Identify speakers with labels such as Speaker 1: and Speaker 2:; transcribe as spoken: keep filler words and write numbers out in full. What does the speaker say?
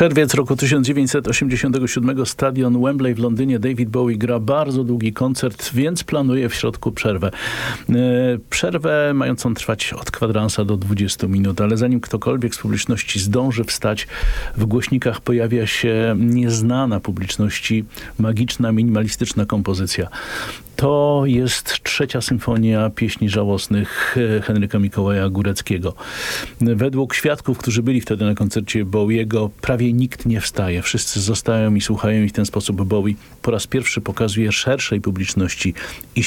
Speaker 1: Czerwiec roku tysiąc dziewięćset osiemdziesiątego siódmego, stadion Wembley w Londynie. David Bowie gra bardzo długi koncert, więc planuje w środku przerwę. E, przerwę mającą trwać od kwadransa do dwudziestu minut, ale zanim ktokolwiek z publiczności zdąży wstać, w głośnikach pojawia się nieznana publiczności magiczna, minimalistyczna kompozycja. To jest trzecia symfonia pieśni żałosnych Henryka Mikołaja Góreckiego. Według świadków, którzy byli wtedy na koncercie Bowiego, prawie nikt nie wstaje. Wszyscy zostają i słuchają i w ten sposób Bowie po raz pierwszy pokazuje szerszej publiczności, iż